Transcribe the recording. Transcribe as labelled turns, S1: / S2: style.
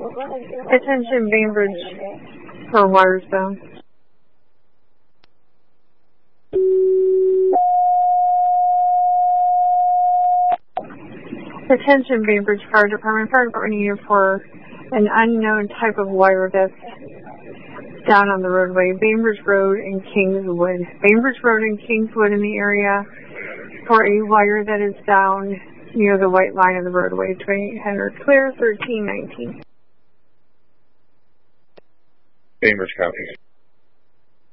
S1: Attention Bainbridge for wires down. Attention Bainbridge Fire Department. Fire Department here for an unknown type of wire that's down on the roadway. Bainbridge Road in Kingswood. Bainbridge Road in Kingswood in the area for a wire that is down near the white line of the roadway. 2800 clear, 1319.
S2: Bainbridge copies.